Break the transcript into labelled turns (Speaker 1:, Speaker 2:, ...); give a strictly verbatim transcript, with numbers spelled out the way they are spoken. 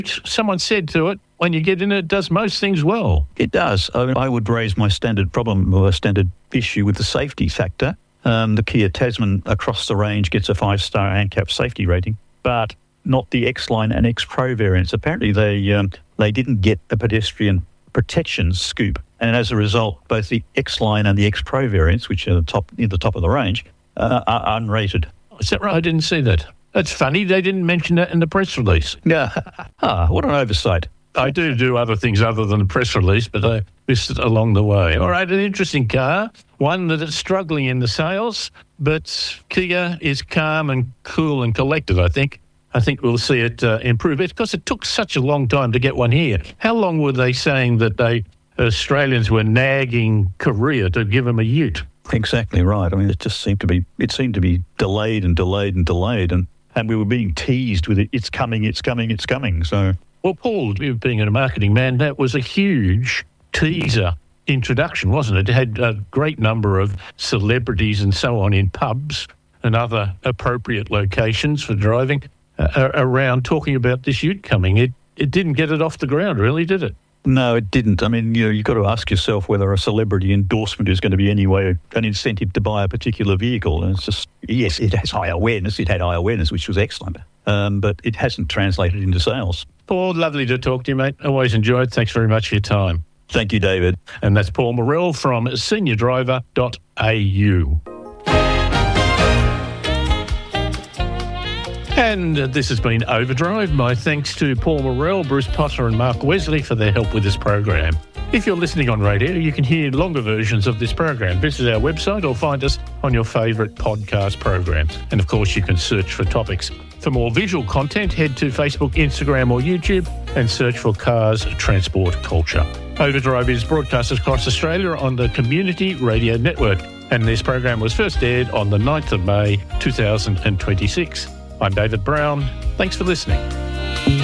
Speaker 1: Someone said to it, when you get in it, it does most things well.
Speaker 2: It does. I, mean, I would raise my standard problem or a standard issue with the safety factor. Um, the Kia Tasman across the range gets a five-star ANCAP safety rating, but not the X-Line and X-Pro variants. Apparently, they um, they didn't get a pedestrian protection scoop, and as a result, both the X-Line and the X-Pro variants, which are the top near the top of the range, uh, are unrated.
Speaker 1: Is that right? I didn't see that. That's funny. They didn't mention that in the press release.
Speaker 2: Yeah. ah, what an oversight.
Speaker 1: I do do other things other than the press release, but I missed it along the way. All right, an interesting car, one that is struggling in the sales, but Kia is calm and cool and collected, I think. I think we'll see it uh, improve. It's because it took such a long time to get one here. How long were they saying that they Australians were nagging Korea to give them a ute?
Speaker 2: Exactly right. I mean, it just seemed to be, it seemed to be delayed and delayed and delayed, and, and we were being teased with it. It's coming, it's coming, it's coming, so...
Speaker 1: Well, Paul, you being a marketing man, that was a huge teaser introduction, wasn't it? It had a great number of celebrities and so on in pubs and other appropriate locations for driving uh, around talking about this ute coming. It it didn't get it off the ground, really, did it?
Speaker 2: No, it didn't. I mean, you know, you've got to ask yourself whether a celebrity endorsement is going to be any way an incentive to buy a particular vehicle. And it's just, yes, it has high awareness. It had high awareness, which was excellent. Um, but it hasn't translated into sales.
Speaker 1: Paul, lovely to talk to you, mate. Always enjoyed. Thanks very much for your time.
Speaker 2: Thank you, David.
Speaker 1: And that's Paul Morrell from senior driver dot a u. And this has been Overdrive. My thanks to Paul Morrell, Bruce Potter and Mark Wesley for their help with this program. If you're listening on radio, you can hear longer versions of this program. Visit our website or find us on your favourite podcast programs. And of course, you can search for topics. For more visual content, head to Facebook, Instagram or YouTube and search for Cars Transport Culture. Overdrive is broadcast across Australia on the Community Radio Network, and this program was first aired on the ninth of May two thousand twenty-six. I'm David Brown. Thanks for listening.